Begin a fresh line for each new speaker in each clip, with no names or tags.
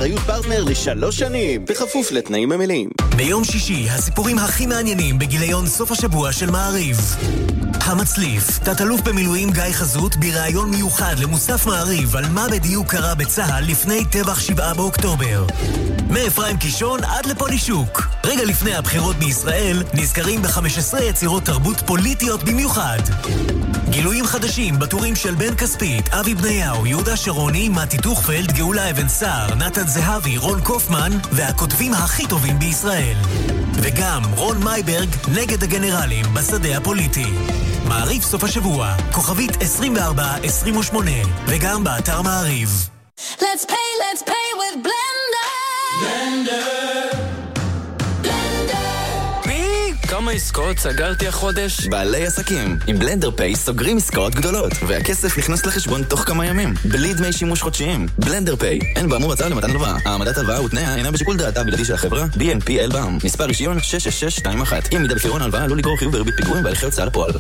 באחריות פרטנר ל3 שנים, בכפוף לתנאים המלאים.
ביום שישי, הסיפורים הכי מעניינים בגיליון סוף השבוע של מעריב. המצליף, תת-אלוף במילואים גיא חזות בראיון מיוחד למוסף מעריב על מה בדיוק קרה בצה"ל לפני טבח 7 באוקטובר. מאפרים קישון עד לפולישוק. רגע לפני הבחירות בישראל, נזכרים ב-15 יצירות תרבות פוליטיות במיוחד. גילויים חדשים בטורים של בן כספית, אבי בניהו, יהודה שרוני, מתי טוכפלד, גאולה אבן סער, נתן זהבי, רון קופמן והכותבים הכי טובים בישראל. וגם רון מייברג נגד הגנרלים בשדה הפוליטי. מעריב סוף השבוע, כוכבית 2428, וגם באתר מעריב.
Let's pay with Blender.
כמה עסקאות סגרתי החודש?
בעלי עסקים. עם בלנדר פיי סוגרים עסקאות גדולות, והכסף נכנס לחשבון תוך כמה ימים, בלי דמי שימוש חודשיים. בלנדר פיי, אין באמור הצעה למתן הלוואה. העמדת הלוואה ותנאיה אינה בשיקול דעתה בלעדי של החברה, BNP אלבאם. מספר רישיון 66621. אם מידה בפירעון ההלוואה עלול לגרור חיוב וריבית פיגורים בהליכי הוצאה לפועל.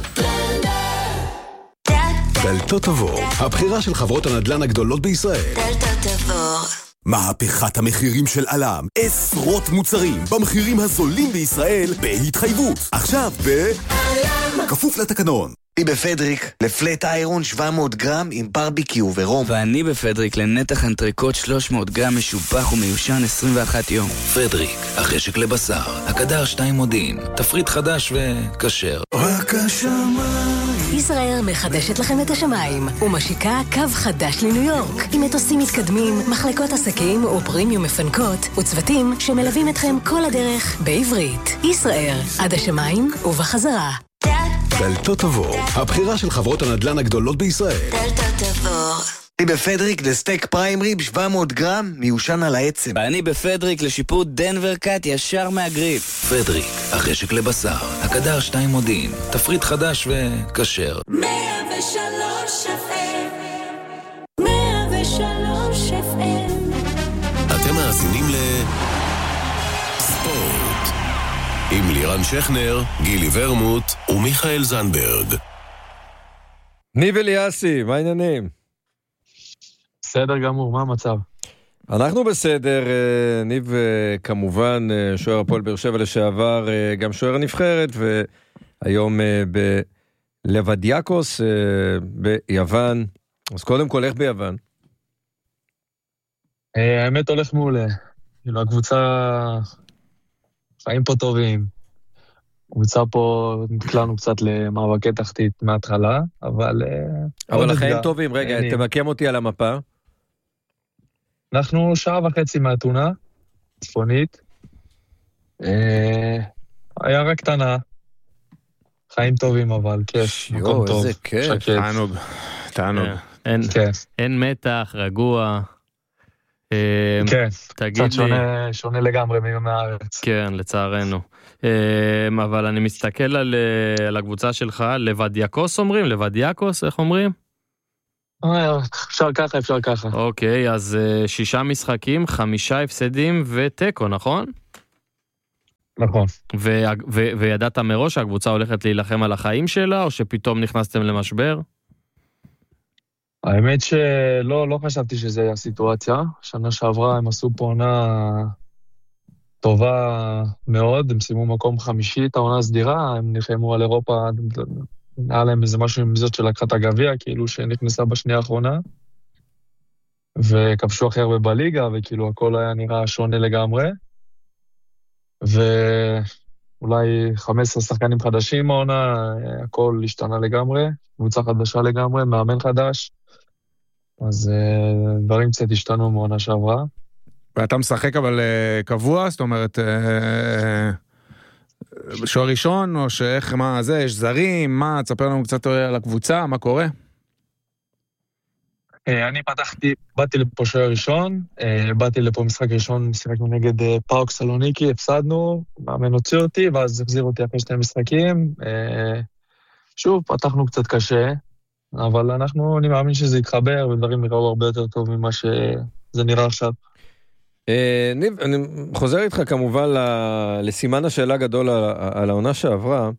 דלתות תבור, הבחירה של חברות הנדל"ן הגדולות בישראל.
דלתות תבור.
מהפכת המחירים של אלם, עשרות מוצרים במחירים הזולים בישראל בהתחייבות. עכשיו כפוף לתקנון.
אני בפדריק לפלט איירון 700 גרם עם ברביקיו ורום.
ואני בפדריק לנתח אנטריקוט 300 גרם משופח ומיושן 21 יום.
פדריק, החשק לבשר, הקדר 2 מודיעין, תפריט חדש וקשר.
רק השמיים.
ישראל מחדשת לכם את השמיים ומשיקה קו חדש לניו יורק עם מטוסים מתקדמים, מחלקות עסקים ופרימיום מפנקות וצוותים שמלווים אתכם כל הדרך בעברית. ישראל, עד השמיים ובחזרה.
דלתות תבור, הבחירה של חברות הנדל"ן הגדולות בישראל.
דלתות תבור.
אני בפדריק לסטייק פריים ריב 700 גרם מיושן על העצם.
ואני בפדריק לשיפוט דנבר קאט ישר מהגריל.
פדריק, החשק לבשר, הקדר 2 מודיעין, תפריט חדש וקשר.
103 FM 103 FM.
אתם מאזינים ספורט עם לירן שכנר, גילי ורמוט ומיכאל זנברג.
ניב אליאסי, מה העניינים?
בסדר גמור, מה המצב?
אנחנו בסדר, ניב כמובן שוער הפועל באר שבע לשעבר, גם שוער הנבחרת, והיום בלבדיאקוס ביוון. אז קודם כל, איך ביוון?
האמת הולך מעולה. כאילו, הקבוצה חיים פה טובים. קבוצה פה נקלענו קצת למאבקי תחתית מההתחלה, אבל
החיים טובים. רגע, תמקם אותי על המפה.
אנחנו 1.5 שעה מהתונה, צפונית. עיירה קטנה. חיים טובים אבל, כיף, מקום טוב.
איזה כיף.
תענוג. אין מתח, רגוע.
כן,
תגיד
קצת שונה לגמרי מהארץ.
כן, לצערנו. אבל אני מסתכל על הקבוצה שלך, לבדיאקוס אומרים? לבדיאקוס, איך אומרים?
אפשר ככה.
אוקיי, אז 6 משחקים, 5 הפסדים וטקו, נכון?
נכון.
וידעת מראש שהקבוצה הולכת להילחם על החיים שלה, או שפתאום נכנסתם למשבר?
האמת שלא חשבתי שזה היה הסיטואציה. שנה שעברה הם עשו פה עונה טובה מאוד, הם סיימו מקום 5, העונה סדירה, הם נלחמו על אירופה, היה להם איזה משהו עם זאת שלקחה את הגביע, כאילו שנכנסה בשנייה האחרונה, וכבשו הכי הרבה בליגה, וכאילו הכל היה נראה שונה לגמרי, ואולי 15 שחקנים חדשים העונה, הכל השתנה לגמרי, קבוצה חדשה לגמרי, מאמן חדש, אז דברים קצת השתנו מעונה שעברה.
ואתה משחק אבל קבוע, זאת אומרת, שוער ראשון, או שאיך, מה זה, יש זרים, מה, תספר לנו קצת על הקבוצה, מה קורה?
אני באתי לפה שוער ראשון, באתי לפה משחק ראשון, שיחקנו נגד פאוק סלוניקי, הפסדנו, מאמן הוציא אותי, ואז החזיר אותי אחרי 2 משחקים, שוב, פתחנו קצת קשה, אבל אני מאמין שזה יתחבר, ודברים נראו הרבה יותר טוב ממה שזה נראה עכשיו.
ניב, אני חוזר איתך כמובן לסימן השאלה גדול על העונה שעברה,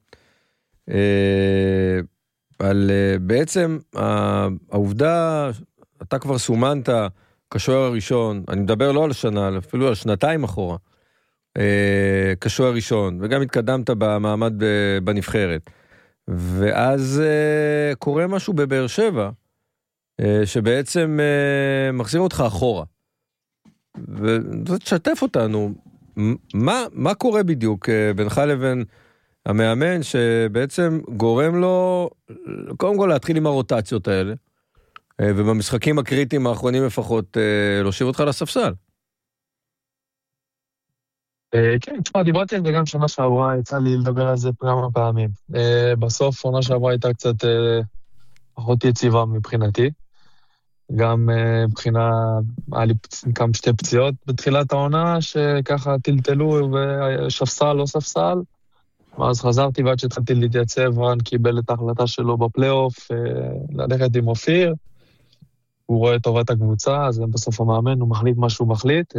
על בעצם העובדה, אתה כבר סומנת כשוער הראשון, אני מדבר לא על שנה, אפילו על שנתיים אחורה, כשוער הראשון, וגם התקדמת במעמד בנבחרת. ואז קורה משהו בבאר שבע, שבעצם מחזיר אותך אחורה. ותשתף אותנו, מה קורה בדיוק בינך לבין המאמן, שבעצם גורם לו, קודם כל להתחיל עם הרוטציות האלה, ובמשחקים הקריטיים האחרונים לפחות, להושיב אותך לספסל.
כן, תשמע, דיברתי על זה גם שנה שעברה, יצא לי לדבר על זה כמה פעמים. בסוף, עונה שעברה הייתה קצת פחות יציבה מבחינתי. גם מבחינה, היה לי גם שתי פציעות בתחילת העונה, שככה טלטלו ושפסל לא ספסל. ואז חזרתי ועד שהתחלתי להתייצב, רן קיבל את ההחלטה שלו בפלייאוף, ללכת עם אופיר. הוא רואה טובת הקבוצה, אז בסוף המאמן, הוא מחליט מה שהוא מחליט.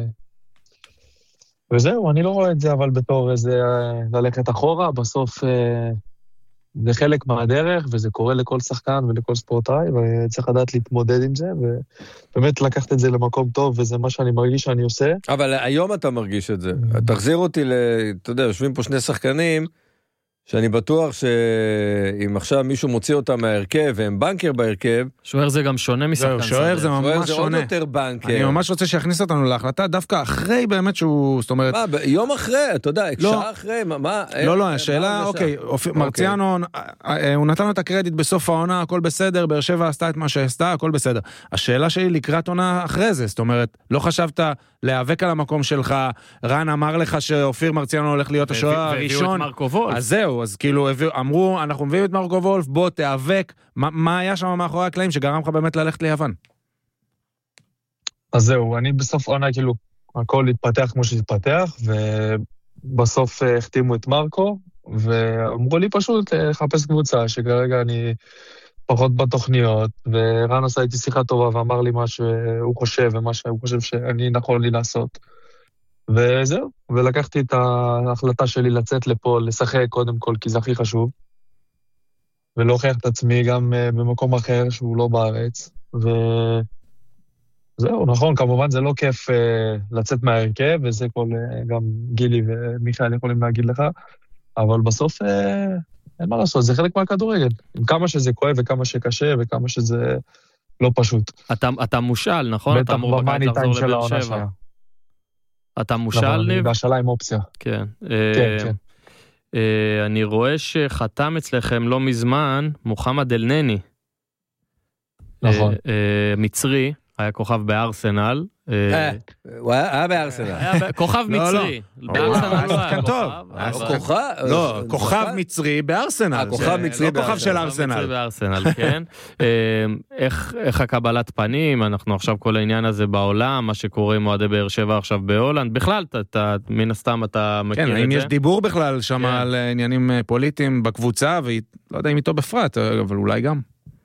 וזהו, אני לא רואה את זה, אבל בתור איזה ללכת אחורה, בסוף זה חלק מהדרך, וזה קורה לכל שחקן ולכל ספורטאי, וצריך לדעת להתמודד עם זה, ובאמת לקחת את זה למקום טוב, וזה מה שאני מרגיש שאני עושה.
אבל היום אתה מרגיש את זה. תחזיר אותי אתה יודע, יושבים פה שני שחקנים, שאני בטוח שאם עכשיו מישהו מוציא אותם מהרכב, והם בנקר בהרכב,
שוער זה גם שונה משחקן.
שוער זה ממש שונה.
זה עוד יותר בנקר.
אני ממש רוצה שיכניס אותנו להחלטה, דווקא אחרי באמת שהוא, זאת אומרת...
מה, יום אחרי, אתה יודע, שעה אחרי, מה...
לא, השאלה, אוקיי, מרציאנו, הוא נתן לו את הקרדיט בסוף העונה, הכל בסדר, באר שבע עשתה את מה שעשתה, הכל בסדר. השאלה שלי לקראת עונה אחרי זה, זאת אומרת, לא חשבת להיאבק על המקום שלך, רן אמר לך שאופיר מרציאנו הולך להיות השוער הראשון. אז זהו, אז כאילו אמרו, אנחנו מביאים את מרקו וולף, בוא תיאבק, מה היה שם מאחורי הקלעים שגרם לך באמת ללכת ליוון?
אז זהו, אני בסוף עונה כאילו, הכל התפתח כמו שהתפתח, ובסוף החתימו את מרקו, ואמרו לי פשוט לחפש קבוצה, שכרגע אני פחות בתוכניות, ורן עשה איתי שיחה טובה, ואמר לי מה שהוא חושב, ומה שהוא חושב שאני נכון לי לעשות. וזהו, ולקחתי את ההחלטה שלי לצאת לפה, לשחק קודם כל, כי זה הכי חשוב, ולהוכיח את עצמי גם במקום אחר שהוא לא בארץ, וזהו, נכון, כמובן זה לא כיף לצאת מהרכב, וזה כל, גם גילי ומיכאל יכולים להגיד לך, אבל בסוף אין מה לעשות, זה חלק מהכדורגל, עם כמה שזה כואב וכמה שקשה וכמה שזה לא פשוט.
אתה מושל, נכון?
בטח במאניטיים של העונה שלה.
אתה מושל, ניב?
בהשאלה עם אופציה.
כן.
כן.
אני רואה שחתם אצלכם לא מזמן מוחמד אל-נני.
נכון.
מצרי, היה כוכב בארסנל.
הוא היה בארסנל.
כוכב מצרי. בארסנל
הוא היה טוב. לא, כוכב מצרי בארסנל.
כוכב מצרי
לא כוכב של ארסנל.
בארסנל, כן. איך הקבלת פנים, אנחנו עכשיו כל העניין הזה בעולם, מה שקורה עם מועדי באר שבע עכשיו בהולנד, בכלל, מן הסתם אתה מכיר את זה.
כן, האם יש דיבור בכלל שם על עניינים פוליטיים בקבוצה, ולא יודע אם איתו בפרט, אבל אולי גם.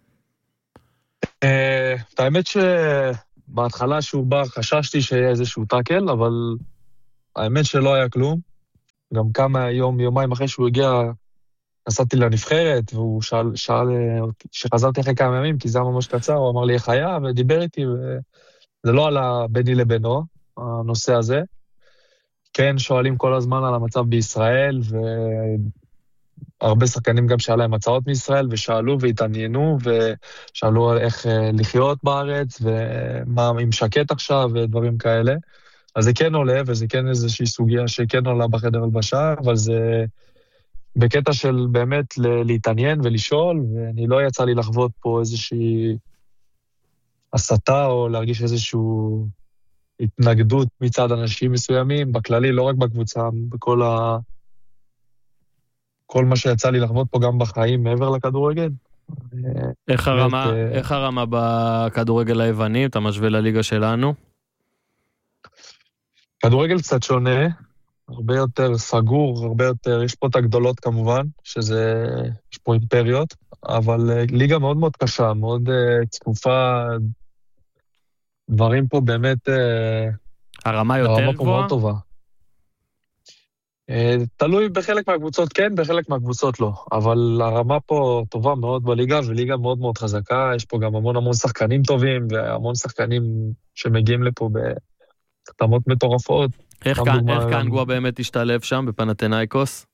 האמת שבהתחלה שהוא בא, חששתי שיהיה איזשהו טאקל, אבל האמת שלא היה כלום. גם כמה יומיים אחרי שהוא הגיע, נסעתי לנבחרת, והוא שאל שחזרתי אחרי כמה ימים, כי זה היה ממש קצר, הוא אמר לי איך היה, ודיבר איתי, וזה לא עלה ביני לבינו, הנושא הזה. כן, שואלים כל הזמן על המצב בישראל, הרבה שחקנים גם שאלה להם הצעות מישראל, ושאלו והתעניינו, ושאלו איך לחיות בארץ, ומה עם שקט עכשיו, ודברים כאלה. אז זה כן עולה, וזה כן איזושהי סוגיה שכן עולה בחדר הלבשה, אבל זה בקטע של באמת להתעניין ולשאול, ואני לא יצא לי לחוות פה איזושהי הסתה, או להרגיש איזושהי התנגדות מצד אנשים מסוימים, בכללי, לא רק בקבוצה, בכל כל מה שיצא לי לחוות פה גם בחיים מעבר לכדורגל.
איך הרמה בכדורגל היווני, אתה משווה לליגה שלנו?
כדורגל קצת שונה, הרבה יותר סגור, הרבה יותר, יש פה את הגדולות כמובן, יש פה אימפריות, אבל ליגה מאוד מאוד קשה, מאוד צפופה, דברים פה באמת...
הרמה יותר גבוהה?
מאוד טובה. תלוי בחלק מהקבוצות כן, בחלק מהקבוצות לא. אבל הרמה פה טובה מאוד בליגה, וליגה מאוד מאוד חזקה. יש פה גם המון שחקנים טובים, והמון שחקנים שמגיעים לפה בחתמות מטורפות.
איך קנגווה באמת השתלב שם בפנתנייקוס?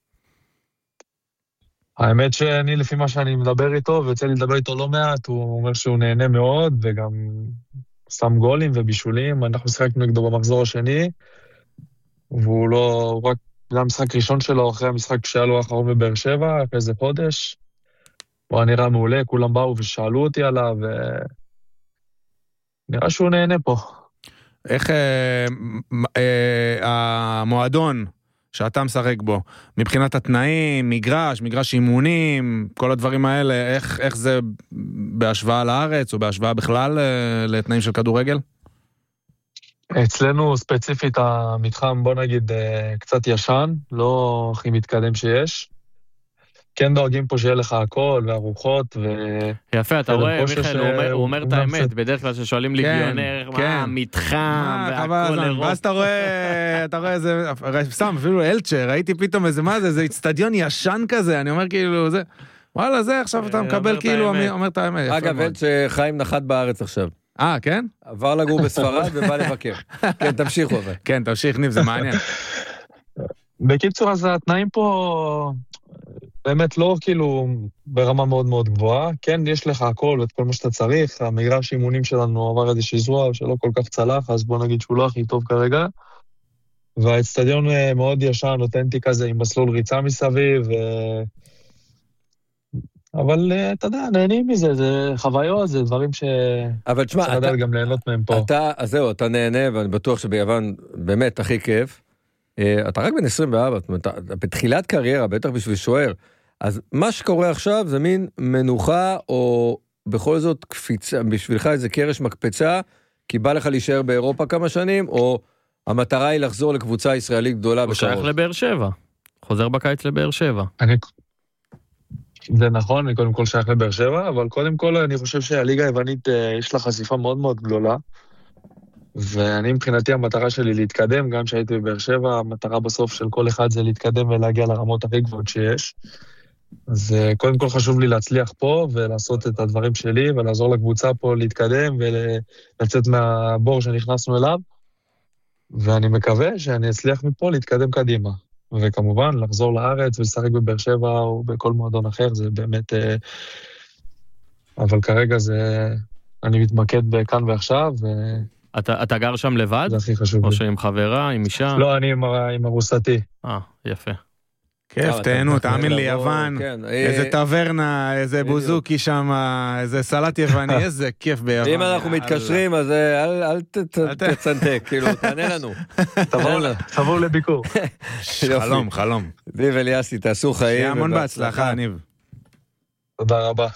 האמת שאני, לפי מה שאני מדבר איתו, ויוצא לי לדבר איתו לא מעט, הוא אומר שהוא נהנה מאוד, וגם שם גולים ובישולים. אנחנו שחקנו נגדו במחזור השני, והוא לא, הוא רק, זה המשחק ראשון שלו, אחרי המשחק שהיה לו האחרון בבאר שבע, אחרי איזה חודש. הוא נראה מעולה, כולם באו ושאלו אותי עליו, ונראה שהוא נהנה פה.
איך המועדון שאתה משחק בו, מבחינת התנאים, מגרש אימונים, כל הדברים האלה, איך זה בהשוואה לארץ, או בהשוואה בכלל לתנאים של כדורגל?
אצלנו ספציפית המתחם, בוא נגיד, קצת ישן, לא הכי מתקדם שיש. כן דואגים פה שיהיה לך הכל, והרוחות,
יפה, אתה רואה, מיכאל, הוא אומר את האמת, בדרך כלל ששואלים ליגיונר, מה, מתחם, והכל אירופי.
ואז אתה רואה איזה, סתם, אפילו אלצ'ה, ראיתי פתאום איזה, מה זה, זה אצטדיון ישן כזה, אני אומר כאילו, זה, וואלה, זה עכשיו אתה מקבל כאילו, אומר את האמת.
אגב, אלצ'ה חיים נחת בארץ עכשיו.
כן?
עבר לגור בספרד ובא לבקר. כן, תמשיכו אבל.
כן, תמשיך ניב, זה מעניין.
בקיצור, אז התנאים פה באמת לא כאילו ברמה מאוד מאוד גבוהה. כן, יש לך הכל ואת כל מה שאתה צריך. המגרש אימונים שלנו עבר איזה שזרוע שלא כל כך צלח, אז בוא נגיד שהוא לא הכי טוב כרגע. והאצטדיון מאוד ישן, אותנטי כזה, עם מסלול ריצה מסביב. אבל אתה יודע, נהנים מזה, זה חוויות, זה דברים
אבל תשמע,
אתה גם ליהנות מהם פה.
אז זהו, אתה נהנה, ואני בטוח שביוון באמת הכי כיף. אתה רק בן 24, בתחילת קריירה, בטח בשביל שוער, אז מה שקורה עכשיו זה מין מנוחה, או בכל זאת קפיצה, בשבילך איזה קרש מקפצה, כי בא לך להישאר באירופה כמה שנים, או המטרה היא לחזור לקבוצה ישראלית גדולה
בקרוב. הוא שייך לבאר שבע, חוזר בקיץ לבאר שבע.
זה נכון, אני קודם כל שייך לבאר שבע, אבל קודם כל אני חושב שהליגה היוונית יש לה חשיפה מאוד מאוד גדולה, ואני מבחינתי המטרה שלי להתקדם, גם שהייתי בבאר שבע, המטרה בסוף של כל אחד זה להתקדם ולהגיע לרמות הכי גבוהות שיש. אז קודם כל חשוב לי להצליח פה ולעשות את הדברים שלי, ולעזור לקבוצה פה להתקדם ולצאת מהבור שנכנסנו אליו, ואני מקווה שאני אצליח מפה להתקדם קדימה. וכמובן, לחזור לארץ ולשחק בבאר שבע או בכל מועדון אחר, זה באמת... אבל כרגע זה... אני מתמקד בכאן ועכשיו,
אתה גר שם לבד?
זה הכי חשוב.
או שעם חברה, עם אישה?
לא, אני עם ארוסתי.
יפה.
כיף, תהנו, תאמין לי, יוון, איזה טברנה, איזה בוזוקי שם, איזה סלט יווני, איזה כיף ביוון.
אם אנחנו מתקשרים, אז אל תצנתק, כאילו, תענה לנו.
תבואו לביקור.
חלום.
ניב אליאסי, תעשו חיים.
שיהיה המון בהצלחה, ניב.
תודה רבה.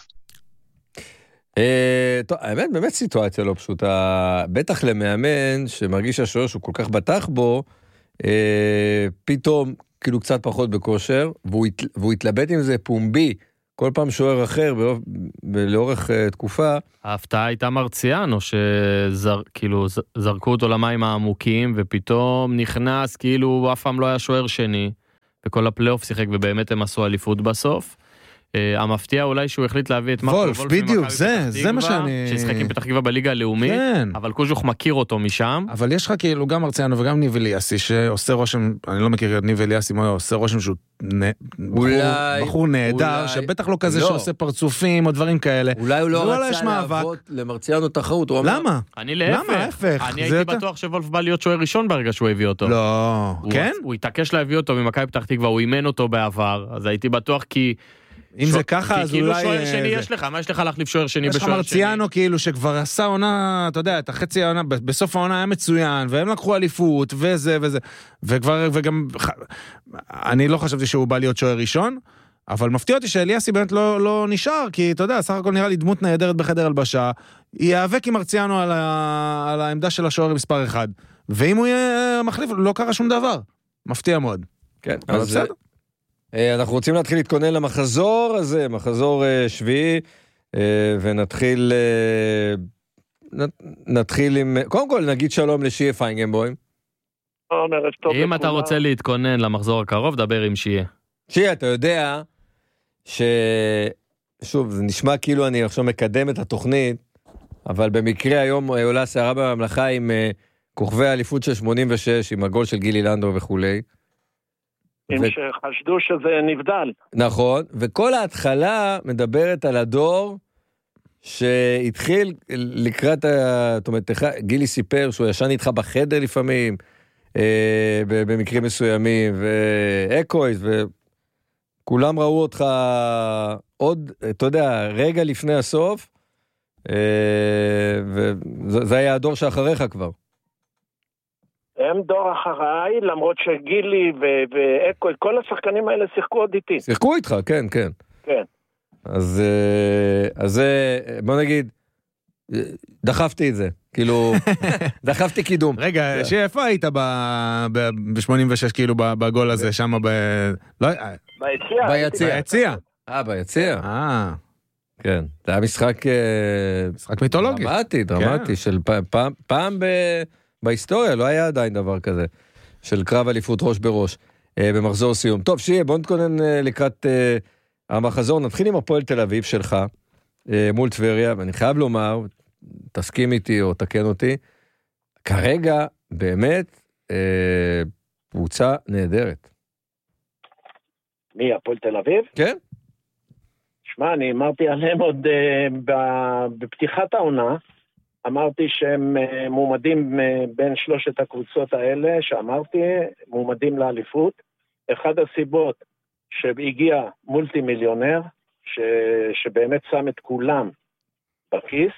טוב, האמת, באמת סיטואציה לא פשוטה, בטח למאמן שמרגיש השוער שהוא כל כך בטח בו, פתאום כאילו קצת פחות בכושר, והוא התלבט עם זה פומבי, כל פעם שוער אחר לאורך תקופה.
ההפתעה הייתה מרציאנו, שכאילו זרקו אותו למים העמוקים, ופתאום נכנס, כאילו הוא אף פעם לא היה שוער שני, וכל הפלייאוף שיחק, ובאמת הם עשו אליפות בסוף. המפתיע אולי שהוא החליט להביא את
וולף, בדיוק, זה מה שאני...
ששחק עם פתח תקווה בליגה הלאומית, אבל קוז'וך מכיר אותו משם.
אבל יש לך כאילו גם מרציאנו וגם ניב אליאסי, שעושה רושם, אני לא מכיר את ניב אליאסי, עושה רושם שהוא בחור נהדר, שבטח לא כזה שעושה פרצופים או דברים כאלה.
אולי הוא לא רצה לעבוד למרציאנו תחרות.
למה?
אני להפך. אני הייתי בטוח שוולף בא להיות שוער ראשון ברגע שהוא הביא אותו.
לא, כן?
הוא התעקש להביא אותו ממכבי פתח תקווה, הוא אימן אותו בעבר, אז הייתי בטוח כי
אם זה ככה, אז
כאילו
אולי...
שוער שני יש לך, מה יש לך להחליף שוער שני בשוער שני?
יש לך מרציאנו כאילו שכבר עשה עונה, אתה יודע, את החצי העונה, בסוף העונה היה מצוין, והם לקחו אליפות, וזה, וכבר, וגם, אני לא חשבתי שהוא בא להיות שוער ראשון, אבל מפתיע אותי שאליאסי באמת לא נשאר, כי אתה יודע, סך הכל נראה לי דמות נהדרת בחדר הלבשה, יאבק עם מרציאנו על העמדה של השוער מספר 1, ואם הוא יהיה מחליף, לא קרה שום דבר. מפתיע מאוד.
כן, אז בסדר. אנחנו רוצים להתחיל להתכונן למחזור הזה, מחזור שביעי, ונתחיל עם... קודם כל נגיד שלום לשיה פיינגנבוים.
עומר, ערב טוב.
אם אתה רוצה להתכונן למחזור הקרוב, דבר עם שיה.
שיה, אתה יודע שוב, זה נשמע כאילו אני עכשיו מקדם את התוכנית, אבל במקרה היום עולה שערה בממלכה עם כוכבי האליפות של 86, עם הגול של גילי לנדו וכולי.
שחשדו שזה נבדל.
נכון, וכל ההתחלה מדברת על הדור שהתחיל לקראת, זאת אומרת, גילי סיפר שהוא ישן איתך בחדר לפעמים, במקרים מסוימים, ואקויז, וכולם ראו אותך עוד, אתה יודע, רגע לפני הסוף, וזה היה הדור שאחריך כבר.
הם דור אחריי, למרות שגילי ואקויז, כל השחקנים האלה שיחקו עוד איתי.
שיחקו איתך, כן, כן.
כן.
אז בוא נגיד, דחפתי את זה, כאילו, דחפתי קידום.
רגע, איפה היית ב-86, כאילו, בגול הזה, שם
ביציע.
ביציע. כן, זה היה משחק
מיתולוגי.
דרמטי, של פעם בהיסטוריה, לא היה עדיין דבר כזה, של קרב אליפות ראש בראש, במחזור סיום. טוב, שיהיה, בוא נתכונן לקראת המחזור, נתחיל עם הפועל תל אביב שלך, מול טבריה, ואני חייב לומר, תסכים איתי או תקן אותי, כרגע באמת קבוצה נהדרת.
מי, הפועל תל אביב?
כן.
שמע, אני אמרתי עליהם עוד בפתיחת העונה, אמרתי שהם מועמדים בין שלושת הקבוצות האלה, שאמרתי, מועמדים לאליפות. אחד הסיבות שהגיע מולטי מיליונר, שבאמת שם את כולם בכיס,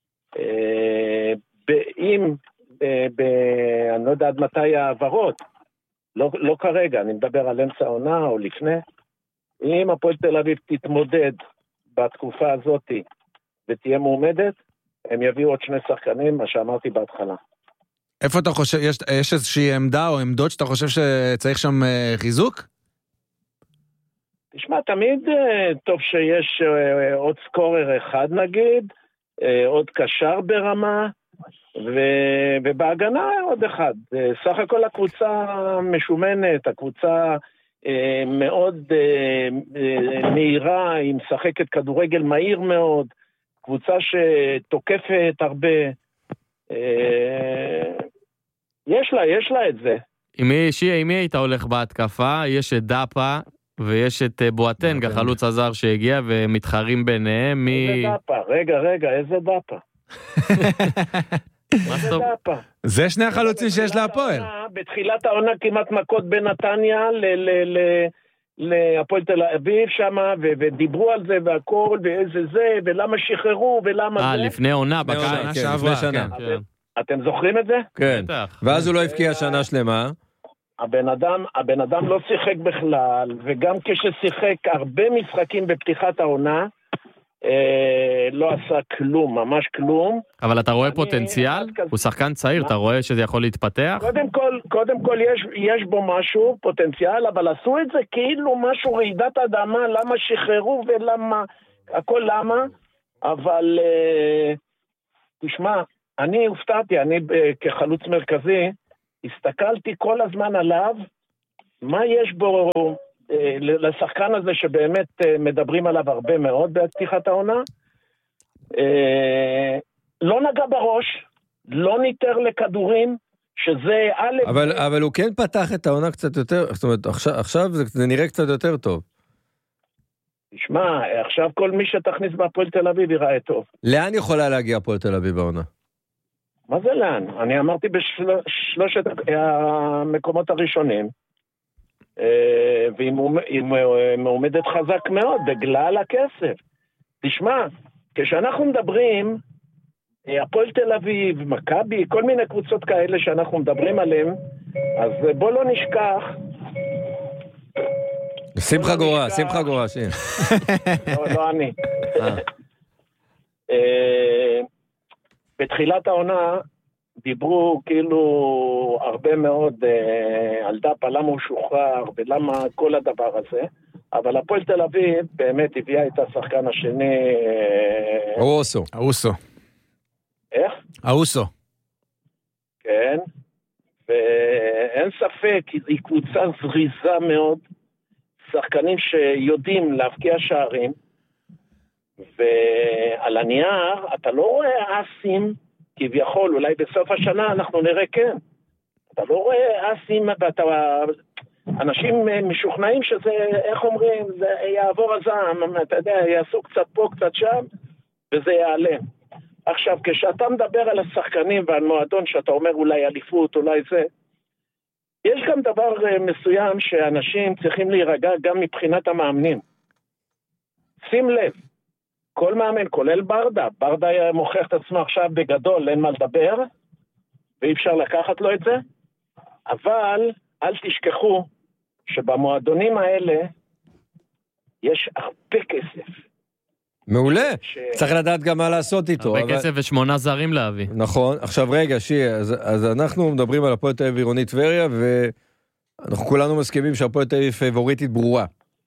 אני לא יודע עד מתי העברות, לא כרגע, אני מדבר על אמצע העונה או לפני, אם הפועל תל אביב תתמודד בתקופה הזאת ותהיה מועמדת, הם יביאו עוד 2 שחקנים, מה שאמרתי בהתחלה.
איפה אתה חושב, יש איזושהי עמדה או עמדות שאתה חושב שצריך שם חיזוק?
תשמע, תמיד טוב שיש עוד סקורר אחד נגיד, עוד קשר ברמה, ובהגנה עוד אחד. סך הכל הקבוצה משומנת, הקבוצה מאוד מהירה, היא משחקת כדורגל מהיר מאוד, קבוצה שתוקפת הרבה, יש לה את זה.
עם מי היית הולך בהתקפה? יש את דאפה ויש את בואטנג, החלוץ הזר שהגיע, ומתחרים ביניהם.
איזה דאפה? רגע, איזה דאפה? איזה דאפה?
זה שני החלוצים שיש להפועל.
בתחילת העונה כמעט מכות בנתניה להפועל תל אביב שמה, ודיברו על זה והכל, ואיזה זה, ולמה שחררו, ולמה זה.
לפני עונה,
לפני שנה.
אתם זוכרים את זה?
כן. ואז הוא לא הבקיע שנה שלמה.
הבן אדם לא שיחק בכלל, וגם כששיחק הרבה משחקים בפתיחת העונה, לא עשה כלום, ממש כלום.
אבל אתה רואה פוטנציאל? הוא שחקן צעיר, אתה רואה שזה יכול להתפתח?
קודם כל יש בו משהו, פוטנציאל, אבל עשו את זה כאילו משהו רעידת אדמה, למה שחררו ולמה, הכל למה, אבל תשמע, אני הופתעתי, אני כחלוץ מרכזי, הסתכלתי כל הזמן עליו, מה יש בו לשחקן הזה שבאמת מדברים עליו הרבה מאוד בפתיחת העונה, לא נגע בראש, לא ניתר לכדורים, שזה
אבל הוא כן פתח את העונה קצת יותר, זאת אומרת, עכשיו זה נראה קצת יותר טוב.
תשמע, עכשיו כל מי שתכניס בהפועל תל אביב יראה טוב.
לאן יכולה להגיע הפועל תל אביב בעונה?
מה זה לאן? אני אמרתי בשלושת המקומות הראשונים, והיא מעומדת חזק מאוד בגלל הכסף. תשמע, כשאנחנו מדברים, הפועל תל אביב, מכבי, כל מיני קבוצות כאלה שאנחנו מדברים עליהן, אז בוא לא נשכח.
שמחה גורה, שיר.
לא אני. בתחילת העונה דיברו כאילו הרבה מאוד על דאפה, למה הוא שוחרר ולמה כל הדבר הזה, אבל הפועל תל אביב באמת הביאה את השחקן השני.
אוסו.
איך?
אוסו.
כן, אין ספק, היא קבוצה זריזה מאוד, שחקנים שיודעים להבקיע שערים, ועל הנייר אתה לא רואה אסים, כביכול, אולי בסוף השנה אנחנו נראה כן. אתה לא רואה אסים, ואתה... אנשים משוכנעים שזה, איך אומרים, זה יעבור הזעם, אתה יודע, יעשו קצת פה, קצת שם, וזה יעלם. עכשיו, כשאתה מדבר על השחקנים ועל מועדון, שאתה אומר אולי אליפות, אולי זה, יש גם דבר מסוים שאנשים צריכים להירגע גם מבחינת המאמנים. שים לב, כל מאמן, כולל ברדה, ברדה מוכיח את עצמו עכשיו בגדול, אין מה לדבר, ואי אפשר לקחת לו את זה, אבל אל תשכחו שבמועדונים האלה יש הרבה כסף.
מעולה, צריך לדעת גם מה לעשות איתו.
הרבה כסף ו8 זרים להביא.
נכון, עכשיו רגע, אז אנחנו מדברים על הפועל תל אביב עירונית טבריה, ואנחנו כולנו מסכימים שהפועל תל אביב פייבוריטית ברורה.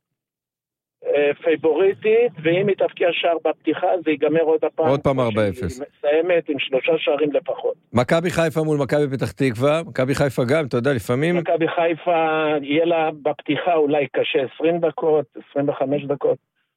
פייבוריטית, ואם היא תפקיע שער בפתיחה, זה ייגמר עוד
פעם 4-0.
מסיימת עם 3 שערים לפחות.
מכבי חיפה מול מכבי פתח תקווה, מכבי חיפה גם, אתה יודע, לפעמים...
מכבי חיפה, יהיה לה בפתיחה אולי קשה 20 דקות, 25 דקות,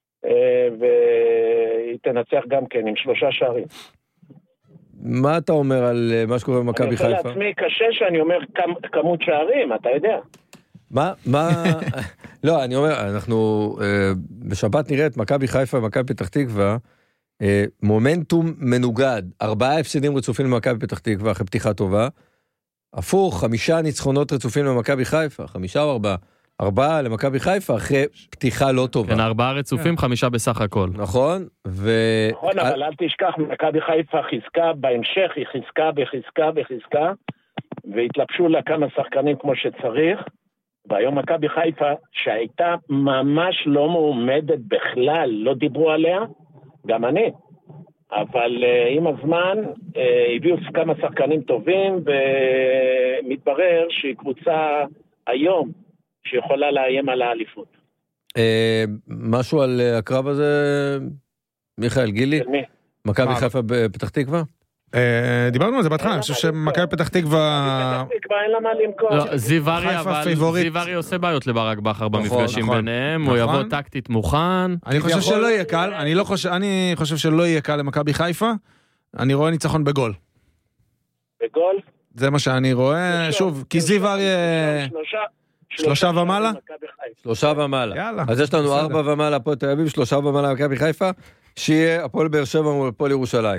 והיא תנצח גם כן עם 3 שערים.
מה אתה אומר על מה שקורה במכבי חיפה?
אני רוצה לעצמי קשה שאני אומר כמות שערים, אתה יודע.
מה, לא, אני אומר, אנחנו בשבת נראה את מכבי חיפה ומכבי פתח תקווה, מומנטום מנוגד, 4 הפסדים רצופים למכבי פתח תקווה אחרי פתיחה טובה, הפוך, 5 ניצחונות רצופים למכבי חיפה, 5 או 4, 4 למכבי חיפה אחרי פתיחה לא טובה.
כן, 4 רצופים, 5 בסך הכל.
נכון,
נכון, אבל אל תשכח, מכבי חיפה חיזקה, בהמשך היא חיזקה, והתלבשו לה כמה שחקנים כמו שצריך, והיום מכבי חיפה, שהייתה ממש לא מעומדת בכלל, לא דיברו עליה, גם אני. אבל עם הזמן הביאו כמה שחקנים טובים, ומתברר שהיא קבוצה היום, שיכולה לאיים על האליפות.
משהו על הקרב הזה, מיכאל גילי?
של מי?
מכבי חיפה בפתח תקווה?
דיברנו על זה בהתחלה, אני חושב שמכבי פתח תקווה...
אין לה מה למכור.
זיו ארי עושה בעיות לברק בכר במפגשים ביניהם, הוא יבוא טקטית מוכן.
אני חושב שלא יהיה קל, אני חושב שלא יהיה קל למכבי חיפה, אני רואה ניצחון בגול.
בגול?
זה מה שאני רואה, שוב, כי זיו ארי... 3 ומעלה?
3 ומעלה. אז יש לנו 4 ומעלה הפועל תל אביב, 3 ומעלה מכבי חיפה, שיהיה הפועל באר שבע מול הפועל ירושלים.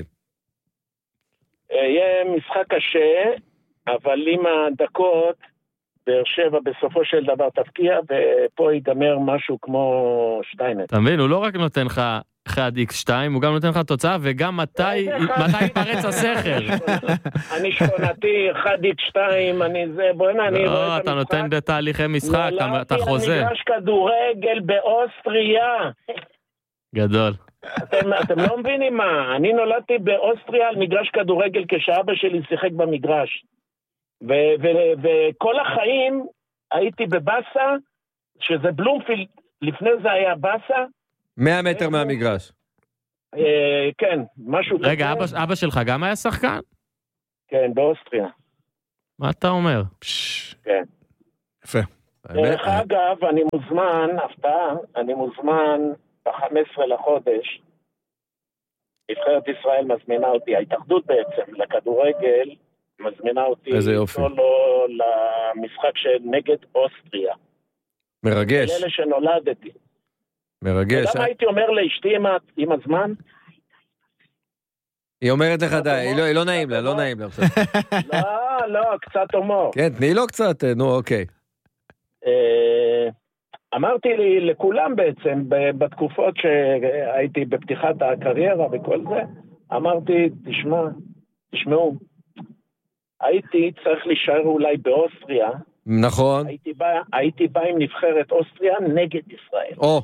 יהיה משחק קשה, אבל עם הדקות, באר שבע בסופו של דבר תפקיע, ופה ייגמר משהו כמו 2.
אתה מבין, הוא לא רק נותן לך 1x2, הוא גם נותן לך תוצאה, וגם מתי יפרץ הסכר.
אני שכונתי 1x2, אני זה, בוא'נה, אני רואה את המשחק.
אתה נותן בתהליכי משחק, אתה חוזה.
נולדתי למגרש כדורגל באוסטריה.
גדול.
אתם לא מבינים מה, אני נולדתי באוסטריה על מגרש כדורגל כשאבא שלי שיחק במגרש, וכל החיים הייתי בבאסה, שזה בלומפילד, לפני זה היה באסה.
100 מטר מהמגרש.
כן, משהו כזה.
רגע, אבא שלך גם היה שחקן?
כן, באוסטריה.
מה אתה אומר?
כן.
יפה.
דרך אגב, אני מוזמן, הפתעה, אני מוזמן ב-15 לחודש, נבחרת ישראל מזמינה אותי, ההתאחדות בעצם, לכדורגל, מזמינה אותי למשחק שנגד אוסטריה.
מרגש.
אלה שנולדתי.
מרגש.
ולמה הייתי אומר לאשתי עם הזמן?
היא אומרת לך די, היא לא נעים לה, לא נעים לה.
לא, קצת הומור.
כן, תני לו קצת, נו, אוקיי.
אמרתי לי לכולם בעצם, בתקופות שהייתי בפתיחת הקריירה וכל זה, אמרתי, תשמעו, הייתי צריך להישאר אולי באוסטריה.
נכון.
הייתי בא עם נבחרת אוסטריה נגד ישראל.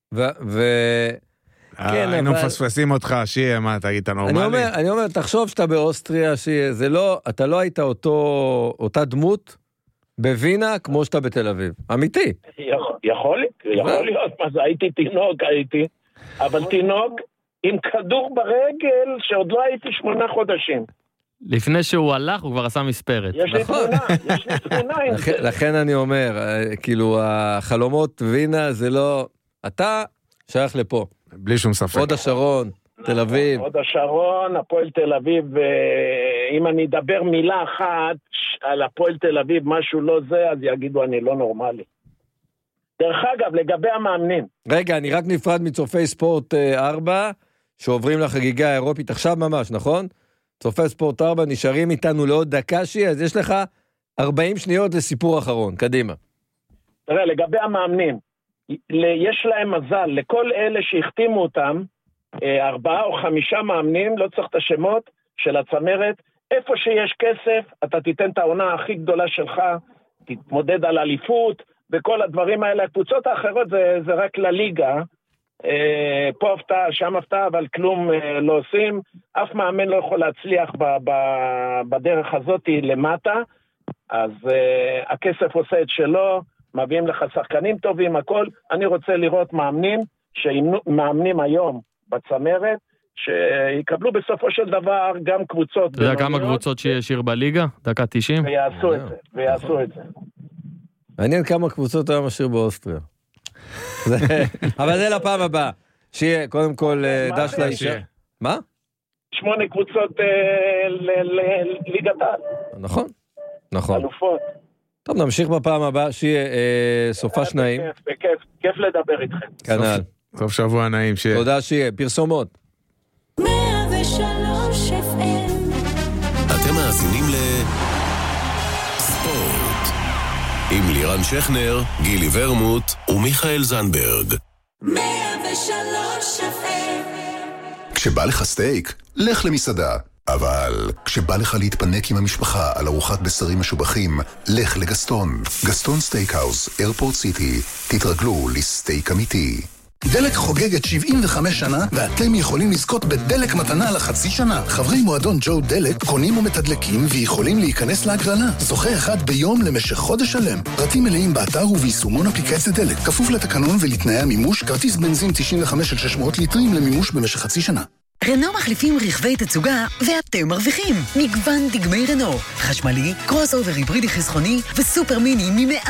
כן, היינו מפספסים אותך, שיהיה, מה, תגיד, אתה נורמלי?
אני אומר, תחשוב שאתה באוסטריה, שיהיה, אתה לא היית אותה דמות בווינה כמו שאתה בתל אביב. אמיתי.
יכול להיות, מה זה, הייתי תינוק, אבל תינוק עם כדור ברגל שעוד לא הייתי 8 חודשים.
לפני שהוא הלך, הוא כבר עשה מספרת.
יש לי תמונה עם זה.
לכן אני אומר, כאילו, החלומות וינה זה לא... אתה שייך לפה.
בלי שום ספק.
הוד השרון, תל אביב.
הוד השרון, הפועל תל אביב, אם אני אדבר מילה אחת על הפועל תל אביב, משהו לא זה, אז יגידו אני לא נורמלי. דרך אגב, לגבי המאמנים.
רגע, אני רק נפרד מצופי ספורט 4, שעוברים לחגיגה האירופית עכשיו ממש, נכון? צופי ספורט 4 נשארים איתנו לעוד דקה אז יש לך 40 שניות לסיפור אחרון, קדימה.
תראה, לגבי המאמנים, יש להם מזל, לכל אלה שהחתימו אותם, 4 או 5 מאמנים, לא צריך את השמות של הצמרת, איפה שיש כסף, אתה תיתן את העונה הכי גדולה שלך, תתמודד על אליפות, וכל הדברים האלה, הקבוצות האחרות זה רק לליגה, פה הפתעה, שם הפתעה, אבל כלום לא עושים, אף מאמן לא יכול להצליח בדרך הזאת למטה, אז הכסף עושה את שלו, מביאים לך שחקנים טובים, הכל, אני רוצה לראות מאמנים היום בצמרת, שיקבלו בסופו של דבר גם קבוצות.
אתה יודע כמה קבוצות שישיר בליגה? דקה 90?
ויעשו את זה.
מעניין כמה קבוצות היום משאיר באוסטריה. אבל זה לפעם הבאה. שיהיה, קודם כל, דש לאישה. מה?
8 קבוצות לליגת העל.
נכון.
אלופות.
טוב, נמשיך בפעם הבאה, שיהיה סופה שניים.
כיף לדבר איתכם.
כנ"ל.
סוף שבוע נעים, שיהיה.
תודה שיהיה, פרסומות.
103 FM.
אתם מאזינים ספורט עם לירן שכנר, גילי ורמוט ומיכאל זנברג.
103 FM.
כשבא לך סטייק, לך למסעדה. אבל כשבא לך להתפנק עם המשפחה על ארוחת בשרים משובחים, לך לגסטון. גסטון סטייקהאוס, איירפורט סיטי. תתרגלו לסטייק אמיתי. דלק חוגגת 75 שנה, ואתם יכולים לזכות בדלק מתנה לחצי שנה. חברי מועדון ג'ו דלק קונים ומתדלקים ויכולים להיכנס להגרלה. זוכה אחד ביום למשך חודש שלם. פרטים מלאים באתר וביישומון אפליקציית דלק. כפוף לתקנון ולתנאי המימוש, כרטיס בנזין 95-600 ליטרים למימוש במשך חצי שנה.
רנו מחליפים רכבי תצוגה ואתם מרוויחים. מגוון דגמי רנו, חשמלי, קרוס אובר היברידי חסכוני וסופר מיני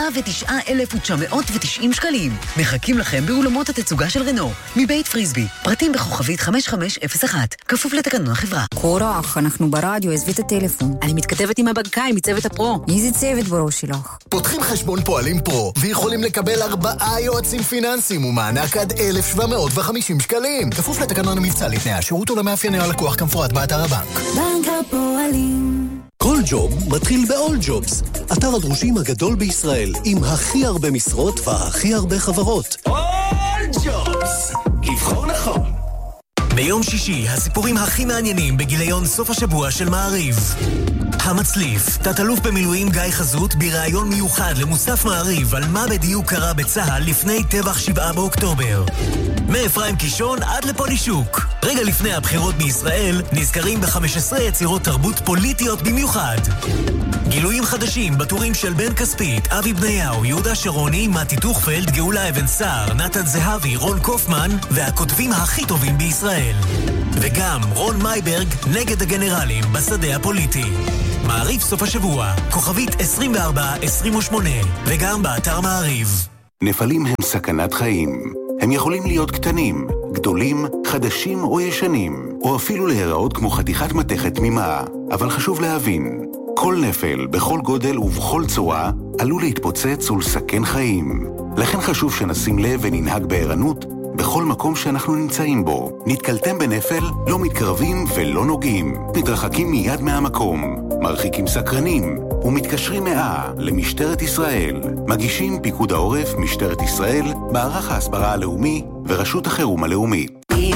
מ-109,990 שקלים. מחכים לכם באולמות התצוגה של רנו, מבית פריסבי. פרטים בכוכבית 5501, כפוף לתקנון החברה.
קורח, אנחנו ברדיו, עזבי את הטלפון.
אני מתכתבת עם הבנקאי מצוות הפרו.
איזה צוות בראש שלך?
פותחים חשבון פועלים פרו ויכולים לקבל 4 יועצים פיננסיים ומענק עד 1,750 שקלים. כפוף לתקנון המבצע לתנאי השירות ולמאפייני הלקוח כמפורט באתר הבנק.
בנק הפועלים.
כל ג'וב מתחיל ב-All Jobs, אתר הדרושים הגדול בישראל, עם הכי הרבה משרות והכי הרבה חברות.
All Jobs, לבחור נכון. ביום שישי, הסיפורים הכי מעניינים בגיליון סוף השבוע של מעריב. המצליף, תת-אלוף במילואים גיא חזות בראיון מיוחד למוסף מעריב על מה בדיוק קרה בצה"ל לפני טבח 7 באוקטובר. מאפרים קישון עד לפולישוק. רגע לפני הבחירות בישראל נזכרים ב-15 יצירות תרבות פוליטיות במיוחד. גילויים חדשים בטורים של בן כספית, אבי בניהו, יהודה שרוני, מתי טוכפלד, גאולה אבן סער, נתן זהבי, רון קופמן והכותבים הכי טובים בישראל. וגם רון מייברג נגד הגנרלים בשדה הפוליטי. מעריב סוף השבוע, כוכבית 2428, וגם באתר מעריב.
נפלים הם סכנת חיים. הם יכולים להיות קטנים, גדולים, חדשים או ישנים, או אפילו להיראות כמו חתיכת מתכת תמימה. אבל חשוב להבין, כל נפל, בכל גודל ובכל צורה, עלול להתפוצץ ולסכן חיים. לכן חשוב שנשים לב וננהג בערנות בכל מקום שאנחנו נמצאים בו. נתקלתם בנפל, לא מתקרבים ולא נוגעים. מתרחקים מיד מהמקום, מרחיקים סקרנים, ומתקשרים 100 למשטרת ישראל. מגישים פיקוד העורף, משטרת ישראל, מערך ההסברה הלאומי ורשות החירום הלאומית.